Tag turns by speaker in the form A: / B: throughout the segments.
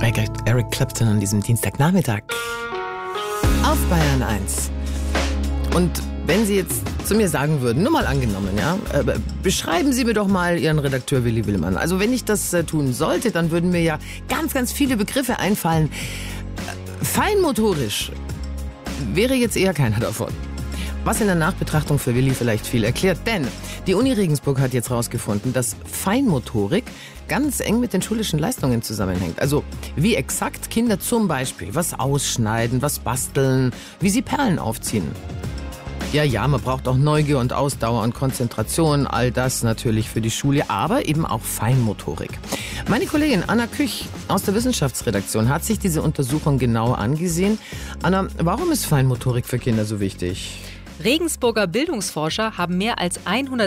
A: Eric Clapton an diesem Dienstagnachmittag auf Bayern 1. Und wenn Sie jetzt zu mir sagen würden, nur mal angenommen, ja, beschreiben Sie mir doch mal Ihren Redakteur Willi Willmann. Also wenn ich das tun sollte, dann würden mir ja ganz, ganz viele Begriffe einfallen. Feinmotorisch wäre jetzt eher keiner davon. Was in der Nachbetrachtung für Willi vielleicht viel erklärt, denn die Uni Regensburg hat jetzt herausgefunden, dass Feinmotorik ganz eng mit den schulischen Leistungen zusammenhängt. Also wie exakt Kinder zum Beispiel was ausschneiden, was basteln, wie sie Perlen aufziehen. Ja, man braucht auch Neugier und Ausdauer und Konzentration, all das natürlich für die Schule, aber eben auch Feinmotorik. Meine Kollegin Anna Küch aus der Wissenschaftsredaktion hat sich diese Untersuchung genauer angesehen. Anna, warum ist Feinmotorik für Kinder so wichtig?
B: Regensburger Bildungsforscher haben mehr als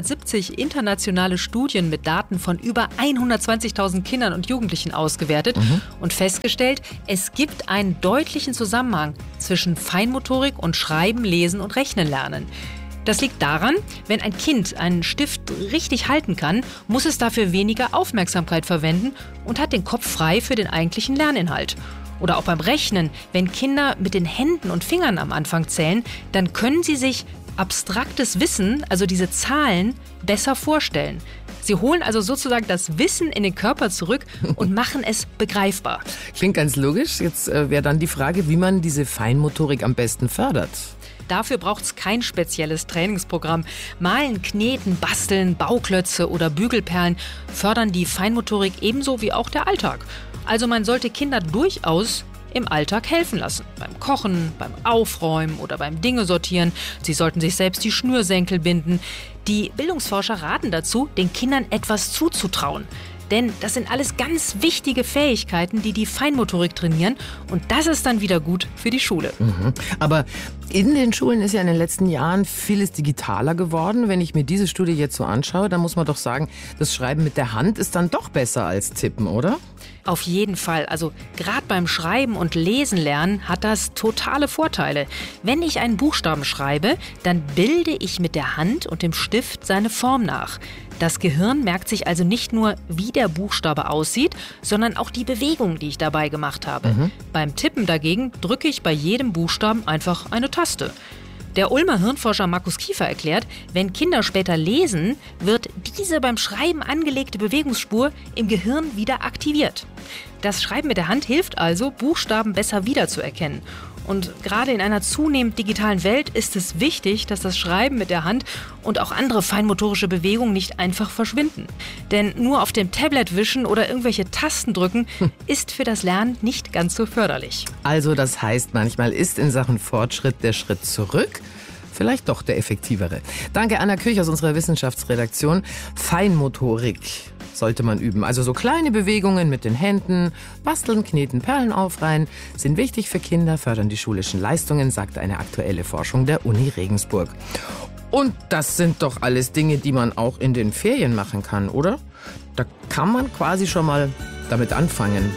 B: 170 internationale Studien mit Daten von über 120.000 Kindern und Jugendlichen ausgewertet und festgestellt, es gibt einen deutlichen Zusammenhang zwischen Feinmotorik und Schreiben, Lesen und Rechnen lernen. Das liegt daran, wenn ein Kind einen Stift richtig halten kann, muss es dafür weniger Aufmerksamkeit verwenden und hat den Kopf frei für den eigentlichen Lerninhalt. Oder auch beim Rechnen, wenn Kinder mit den Händen und Fingern am Anfang zählen, dann können sie sich abstraktes Wissen, also diese Zahlen, besser vorstellen. Sie holen also sozusagen das Wissen in den Körper zurück und machen es begreifbar.
A: Klingt ganz logisch. Jetzt wäre dann die Frage, wie man diese Feinmotorik am besten fördert.
B: Dafür braucht es kein spezielles Trainingsprogramm. Malen, Kneten, Basteln, Bauklötze oder Bügelperlen fördern die Feinmotorik ebenso wie auch der Alltag. Also man sollte Kinder durchaus im Alltag helfen lassen. Beim Kochen, beim Aufräumen oder beim Dinge sortieren. Sie sollten sich selbst die Schnürsenkel binden. Die Bildungsforscher raten dazu, den Kindern etwas zuzutrauen. Denn das sind alles ganz wichtige Fähigkeiten, die die Feinmotorik trainieren. Und das ist dann wieder gut für die Schule.
A: Aber in den Schulen ist ja in den letzten Jahren vieles digitaler geworden. Wenn ich mir diese Studie jetzt so anschaue, dann muss man doch sagen, das Schreiben mit der Hand ist dann doch besser als Tippen, oder?
B: Auf jeden Fall. Also gerade beim Schreiben und Lesen lernen hat das totale Vorteile. Wenn ich einen Buchstaben schreibe, dann bilde ich mit der Hand und dem Stift seine Form nach. Das Gehirn merkt sich also nicht nur, wie der Buchstabe aussieht, sondern auch die Bewegung, die ich dabei gemacht habe. Beim Tippen dagegen drücke ich bei jedem Buchstaben einfach eine Taste. Der Ulmer Hirnforscher Markus Kiefer erklärt, wenn Kinder später lesen, wird diese beim Schreiben angelegte Bewegungsspur im Gehirn wieder aktiviert. Das Schreiben mit der Hand hilft also, Buchstaben besser wiederzuerkennen. Und gerade in einer zunehmend digitalen Welt ist es wichtig, dass das Schreiben mit der Hand und auch andere feinmotorische Bewegungen nicht einfach verschwinden. Denn nur auf dem Tablet wischen oder irgendwelche Tasten drücken ist für das Lernen nicht ganz so förderlich.
A: Also das heißt, manchmal ist in Sachen Fortschritt der Schritt zurück vielleicht doch der effektivere. Danke Anna Küch aus unserer Wissenschaftsredaktion. Feinmotorik sollte man üben. Also so kleine Bewegungen mit den Händen, basteln, kneten, Perlen aufreihen, sind wichtig für Kinder, fördern die schulischen Leistungen, sagt eine aktuelle Forschung der Uni Regensburg. Und das sind doch alles Dinge, die man auch in den Ferien machen kann, oder? Da kann man quasi schon mal damit anfangen.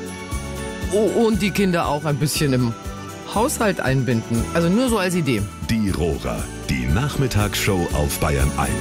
A: Oh, und die Kinder auch ein bisschen im Haushalt einbinden. Also nur so als Idee.
C: Die Rohrer, die Nachmittagsshow auf Bayern 1.